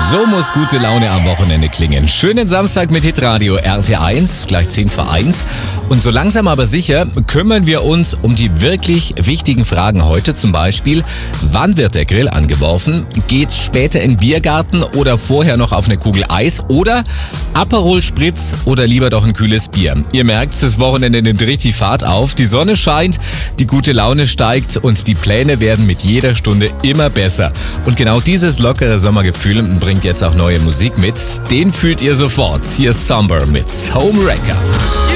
So muss gute Laune am Wochenende klingen. Schönen Samstag mit Hitradio RT1, gleich 10 vor 1. Und so langsam aber sicher kümmern wir uns um die wirklich wichtigen Fragen heute. Zum Beispiel, wann wird der Grill angeworfen? Geht's später in den Biergarten oder vorher noch auf eine Kugel Eis? Oder Aperol Spritz oder lieber doch ein kühles Bier? Ihr merkt, das Wochenende nimmt richtig Fahrt auf. Die Sonne scheint, die gute Laune steigt und die Pläne werden mit jeder Stunde immer besser. Und genau dieses lockere Sommergefühl bringt jetzt auch neue Musik mit. Den fühlt ihr sofort. Hier ist Somber mit Homewrecker.